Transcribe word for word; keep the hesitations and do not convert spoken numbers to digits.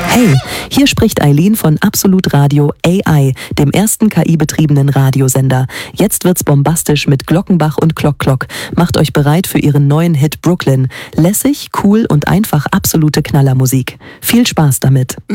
Hey, hier spricht Eileen von Absolut Radio A I, dem ersten K I-betriebenen Radiosender. Jetzt wird's bombastisch mit Glockenbach und Klock Klock. Macht euch bereit für ihren neuen Hit Brooklyn. Lässig, cool und einfach absolute Knallermusik. Viel Spaß damit.